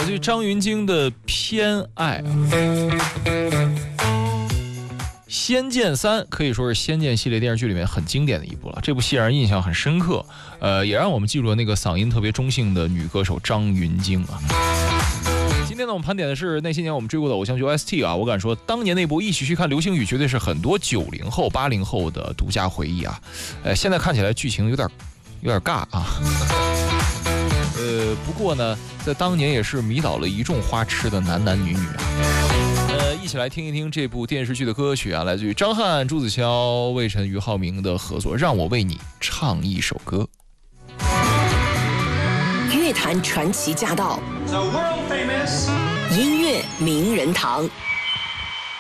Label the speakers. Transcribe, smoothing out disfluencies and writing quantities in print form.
Speaker 1: 自于张芸京的《偏爱》仙剑3可以说是仙剑系列电视剧里面很经典的一部了，这部戏让人印象很深刻，也让我们记住了那个嗓音特别中性的女歌手张芸京啊。今天呢，我们盘点的是那些年我们追过的偶像剧 OST 啊，我敢说，当年那部一起去看流星雨绝对是很多90后、80后的独家回忆啊。现在看起来剧情有点尬啊。不过呢，在当年也是迷倒了一众花痴的男女啊。一起来听一听这部电视剧的歌曲啊，来自于张翰、朱子骁、魏晨、俞灏明的合作，《让我为你唱一首歌》。
Speaker 2: 乐坛传奇驾到，音乐名人堂。